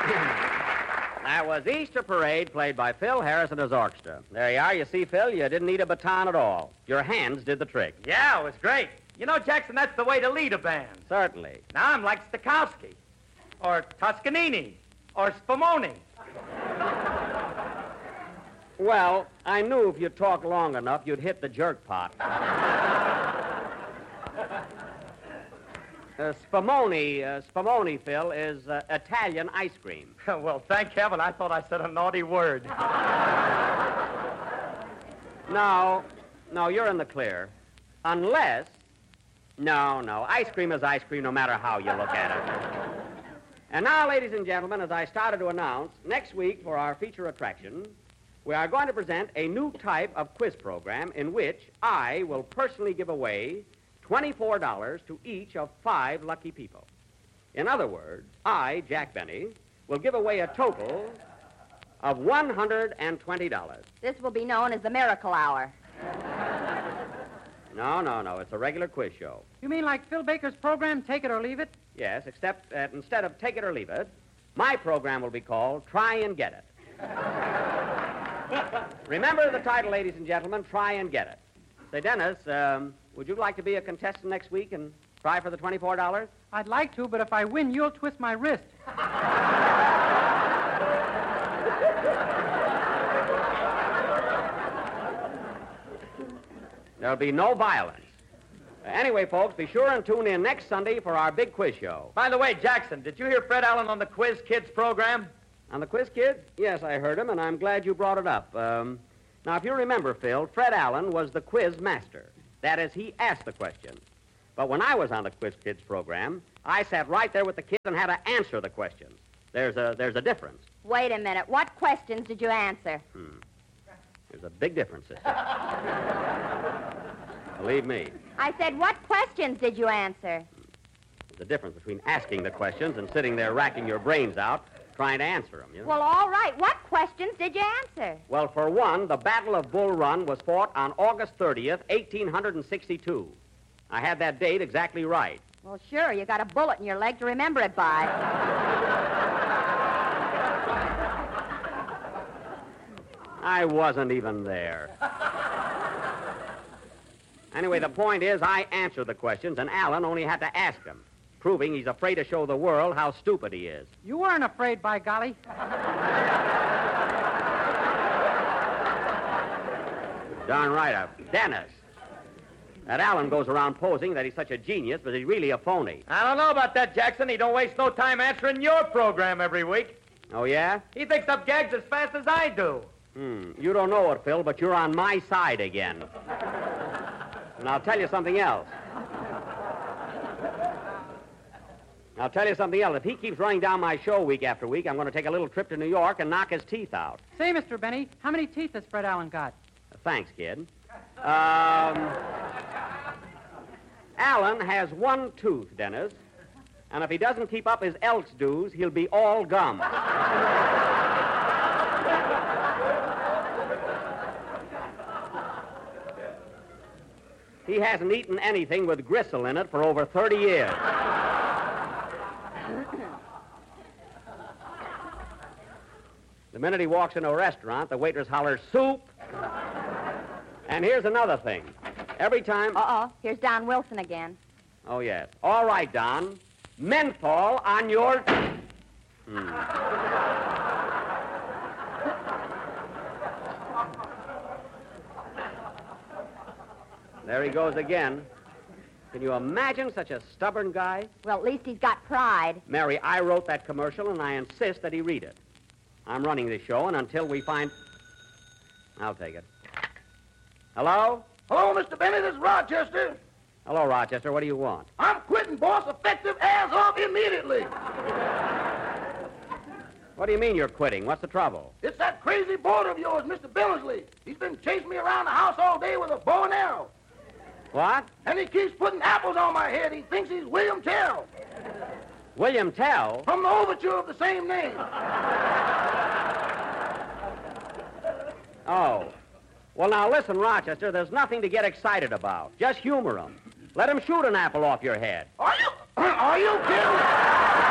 That was Easter Parade, played by Phil Harris and his orchestra. There you are. You see, Phil, you didn't need a baton at all. Your hands did the trick. Yeah, it was great. You know, Jackson, that's the way to lead a band. Certainly. Now I'm like Stokowski, or Toscanini, or Spumoni. Well, I knew if you talked long enough, you'd hit the jerk pot. Spumoni, Phil, is Italian ice cream. Well, thank heaven, I thought I said a naughty word. No, you're in the clear. Unless... No, ice cream is ice cream no matter how you look at it. And now, ladies and gentlemen, as I started to announce, next week for our feature attraction, we are going to present a new type of quiz program in which I will personally give away $24 to each of 5 lucky people. In other words, I, Jack Benny, will give away a total of $120. This will be known as the Miracle Hour. No. It's a regular quiz show. You mean like Phil Baker's program, Take It or Leave It? Yes, except that instead of Take It or Leave It, my program will be called Try and Get It. Remember the title, ladies and gentlemen, Try and Get It. Say, Dennis, would you like to be a contestant next week and try for the $24? I'd like to, but if I win, you'll twist my wrist. There'll be no violence. Anyway, folks, be sure and tune in next Sunday for our big quiz show. By the way, Jackson, did you hear Fred Allen on the Quiz Kids program? On the Quiz Kids? Yes, I heard him, and I'm glad you brought it up. Now, if you remember, Phil, Fred Allen was the quiz master. That is, he asked the question. But when I was on the Quiz Kids program, I sat right there with the kids and had to answer the questions. There's a difference. Wait a minute. What questions did you answer? There's a big difference, sister. Believe me. I said, what questions did you answer? There's a difference between asking the questions and sitting there racking your brains out trying to answer them, you know? Well, all right. What questions did you answer? Well, for one, the Battle of Bull Run was fought on August 30th, 1862. I had that date exactly right. Well, sure. You got a bullet in your leg to remember it by. I wasn't even there. Anyway, the point is I answered the questions, and Allen only had to ask them, proving he's afraid to show the world how stupid he is. You weren't afraid, by golly. Darn right, Dennis. That Allen goes around posing that he's such a genius, but he's really a phony. I don't know about that, Jackson. He don't waste no time answering your program every week. Oh, yeah? He thinks up gags as fast as I do. You don't know it, Phil, but you're on my side again. And I'll tell you something else. If he keeps running down my show week after week, I'm going to take a little trip to New York and knock his teeth out. Say, Mr. Benny, how many teeth has Fred Allen got? Thanks, kid. Allen has one tooth, Dennis. And if he doesn't keep up his Elks dues, he'll be all gum. He hasn't eaten anything with gristle in it for over 30 years. The minute he walks into a restaurant, the waitress hollers, soup. And here's another thing. Every time... Uh-oh. Here's Don Wilson again. Oh, yes. All right, Don. Menthol on your... There he goes again. Can you imagine such a stubborn guy? Well, at least he's got pride. Mary, I wrote that commercial, and I insist that he read it. I'm running this show, and until we find... I'll take it. Hello? Hello, Mr. Benny. This is Rochester. Hello, Rochester. What do you want? I'm quitting, boss, effective as of immediately. What do you mean you're quitting? What's the trouble? It's that crazy boarder of yours, Mr. Billingsley. He's been chasing me around the house all day with a bow and arrow. What? And he keeps putting apples on my head. He thinks he's William Tell. William Tell? From the overture of the same name. Oh. Well, now, listen, Rochester, there's nothing to get excited about. Just humor him. Let him shoot an apple off your head. Are you kidding?